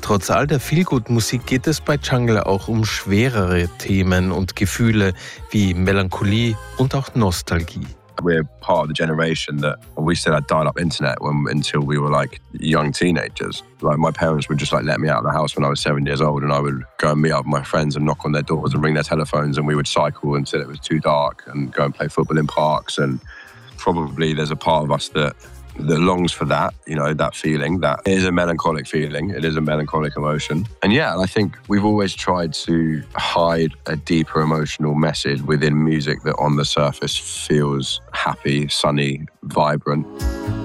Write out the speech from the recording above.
Trotz all der Feelgood-Musik geht es bei Jungle auch um schwerere Themen und Gefühle wie Melancholie und auch Nostalgie. We're part of the generation that we still had dial-up internet until we were like young teenagers. Like my parents would just like let me out of the house when I was 7 years old, and I would go and meet up with my friends and knock on their doors and ring their telephones, and we would cycle until it was too dark and go and play football in parks. And probably there's a part of us that longs for that, you know, that feeling. That is a melancholic feeling. It is a melancholic emotion. And yeah, I think we've always tried to hide a deeper emotional message within music that on the surface feels happy, sunny, vibrant.